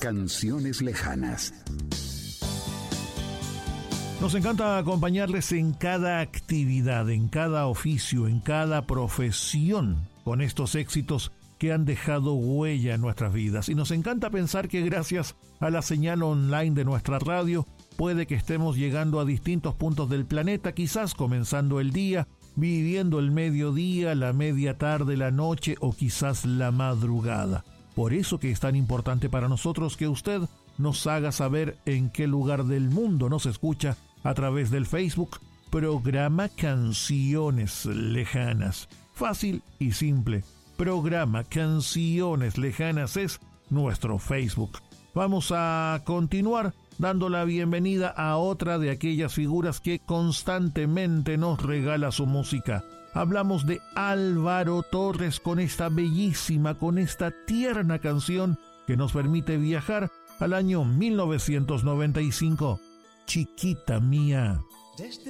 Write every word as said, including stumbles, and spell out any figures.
Canciones lejanas. Nos encanta acompañarles en cada actividad, en cada oficio, en cada profesión, con estos éxitos que han dejado huella en nuestras vidas. Y nos encanta pensar que gracias a la señal online de nuestra radio, puede que estemos llegando a distintos puntos del planeta, quizás comenzando el día, viviendo el mediodía, la media tarde, la noche o quizás la madrugada. Por eso que es tan importante para nosotros que usted nos haga saber en qué lugar del mundo nos escucha a través del Facebook, programa Canciones Lejanas. Fácil y simple. Programa Canciones Lejanas es nuestro Facebook. Vamos a continuar dando la bienvenida a otra de aquellas figuras que constantemente nos regala su música. Hablamos de Álvaro Torres con esta bellísima, con esta tierna canción que nos permite viajar al año mil novecientos noventa y cinco. Chiquita mía. Desde